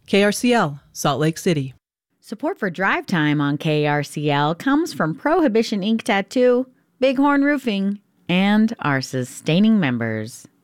KRCL, Salt Lake City. Support for Drive Time on KRCL comes from Prohibition Ink Tattoo, Bighorn Roofing, and our sustaining members.